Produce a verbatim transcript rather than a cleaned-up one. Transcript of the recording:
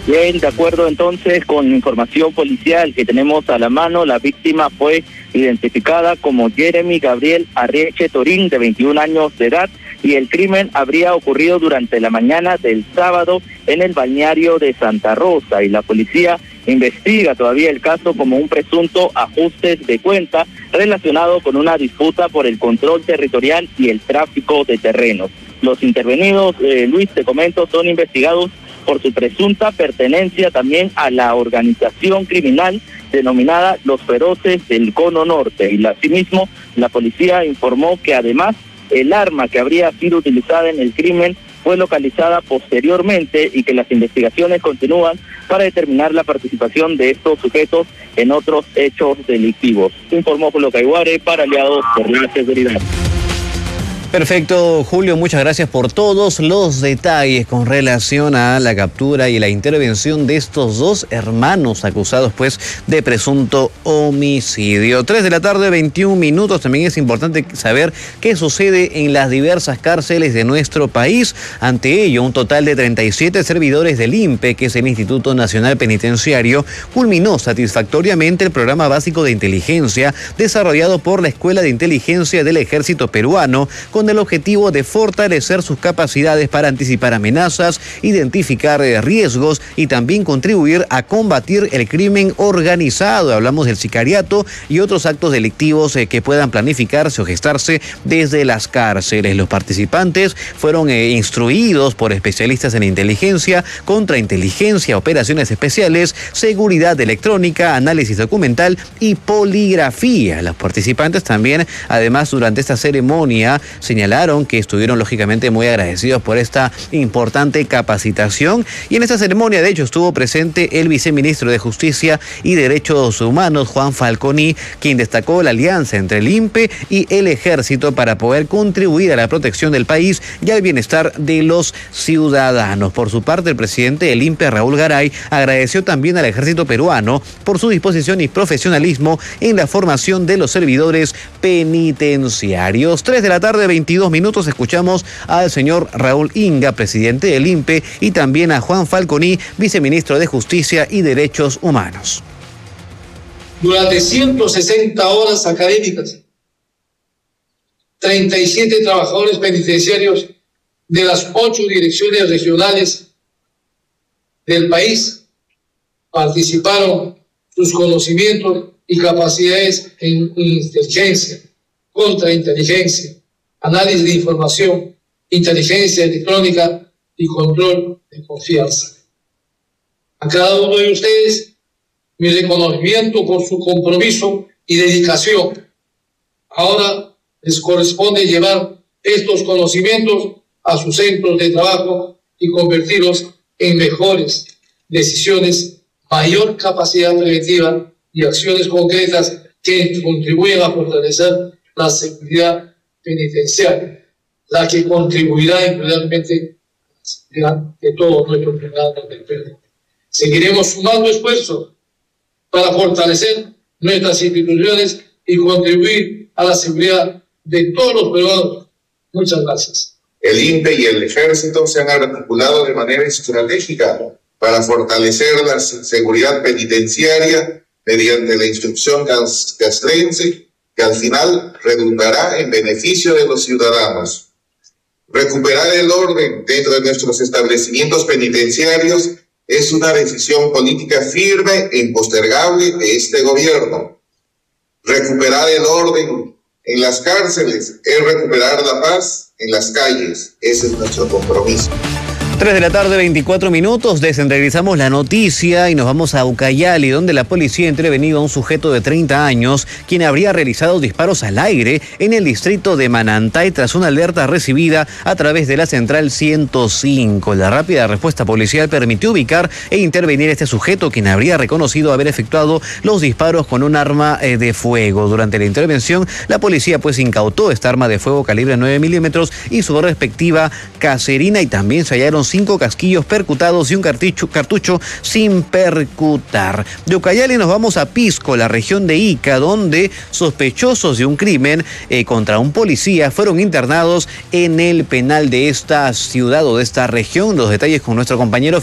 Bien, de acuerdo entonces con información policial que tenemos a la mano, la víctima fue identificada como Jeremy Gabriel Arrieche Torín, de veintiún años de edad, y el crimen habría ocurrido durante la mañana del sábado en el balneario de Santa Rosa, y la policía investiga todavía el caso como un presunto ajuste de cuenta relacionado con una disputa por el control territorial y el tráfico de terrenos. Los intervenidos, eh, Luis, te comento, son investigados por su presunta pertenencia también a la organización criminal denominada Los Feroces del Cono Norte. Y asimismo, la policía informó que además el arma que habría sido utilizada en el crimen fue localizada posteriormente y que las investigaciones continúan para determinar la participación de estos sujetos en otros hechos delictivos. Informó Julio Caiguare para Aliados por la Seguridad. Perfecto, Julio, muchas gracias por todos los detalles con relación a la captura y la intervención de estos dos hermanos acusados pues de presunto homicidio. tres de la tarde, veintiún minutos. También es importante saber qué sucede en las diversas cárceles de nuestro país. Ante ello, un total de treinta y siete servidores del I N P E, que es el Instituto Nacional Penitenciario, culminó satisfactoriamente el programa básico de inteligencia desarrollado por la Escuela de Inteligencia del Ejército Peruano, con el objetivo de fortalecer sus capacidades para anticipar amenazas, identificar riesgos y también contribuir a combatir el crimen organizado. Hablamos del sicariato y otros actos delictivos eh, que puedan planificarse o gestarse desde las cárceles. Los participantes fueron eh, instruidos por especialistas en inteligencia, contrainteligencia, operaciones especiales, seguridad electrónica, análisis documental y poligrafía. Los participantes también, además, durante esta ceremonia, señalaron que estuvieron lógicamente muy agradecidos por esta importante capacitación. Y en esta ceremonia, de hecho, estuvo presente el viceministro de Justicia y Derechos Humanos, Juan Falconi, quien destacó la alianza entre el I N P E y el Ejército para poder contribuir a la protección del país y al bienestar de los ciudadanos. Por su parte, el presidente del I N P E, Raúl Garay, agradeció también al Ejército peruano por su disposición y profesionalismo en la formación de los servidores penitenciarios. tres de la tarde, veintidós minutos, escuchamos al señor Raúl Inga, presidente del I N P E, y también a Juan Falconi, viceministro de Justicia y Derechos Humanos. Durante ciento sesenta horas académicas, treinta y siete trabajadores penitenciarios de las ocho direcciones regionales del país participaron sus conocimientos y capacidades en inteligencia, contrainteligencia, análisis de información, inteligencia electrónica y control de confianza. A cada uno de ustedes, mi reconocimiento por su compromiso y dedicación. Ahora les corresponde llevar estos conocimientos a sus centros de trabajo y convertirlos en mejores decisiones, mayor capacidad preventiva y acciones concretas que contribuyan a fortalecer la seguridad penitenciaria, la que contribuirá indudablemente a la seguridad de todos nuestros ciudadanos del Perú. Seguiremos sumando esfuerzos para fortalecer nuestras instituciones y contribuir a la seguridad de todos los peruanos. Muchas gracias. El I N P E y el Ejército se han articulado de manera estratégica para fortalecer la seguridad penitenciaria mediante la instrucción castrense, que al final redundará en beneficio de los ciudadanos. Recuperar el orden dentro de nuestros establecimientos penitenciarios es una decisión política firme e impostergable de este gobierno. Recuperar el orden en las cárceles es recuperar la paz en las calles. Ese es nuestro compromiso. tres de la tarde, veinticuatro minutos, descentralizamos la noticia y nos vamos a Ucayali, donde la policía ha intervenido a un sujeto de treinta años, quien habría realizado disparos al aire en el distrito de Manantay tras una alerta recibida a través de la central ciento cinco. La rápida respuesta policial permitió ubicar e intervenir a este sujeto, quien habría reconocido haber efectuado los disparos con un arma eh, de fuego. Durante la intervención, la policía pues incautó esta arma de fuego calibre nueve milímetros y su respectiva caserina, y también se hallaron cinco casquillos percutados y un cartucho, cartucho sin percutar. De Ucayali nos vamos a Pisco, la región de Ica, donde sospechosos de un crimen eh, contra un policía fueron internados en el penal de esta ciudad o de esta región. Los detalles con nuestro compañero